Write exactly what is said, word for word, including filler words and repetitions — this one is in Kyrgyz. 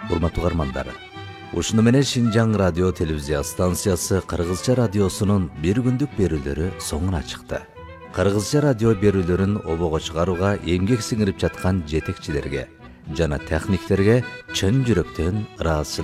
урматтуу угармандар. Ушуну менен Шинжаң радио телевизия станциясы Кыргызча радиосунун бир күндүк берүүлөрү соңуна чыкты. Кыргызча радио берүүлөрүн обого чыгарууга эмгек сиңирип жаткан жетекчилерге жана техниктерге чын жүрөктөн ыраазычылык